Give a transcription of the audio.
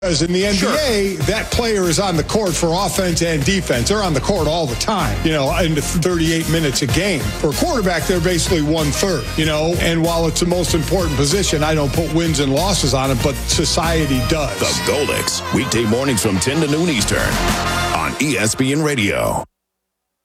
Because in the NBA, that player is on the court for offense and defense. They're on the court all the time, into 38 minutes a game. For a quarterback, they're basically 1/3, and while it's the most important position, I don't put wins and losses on it, but society does. The Goldics, weekday mornings from 10 to noon Eastern on ESPN Radio.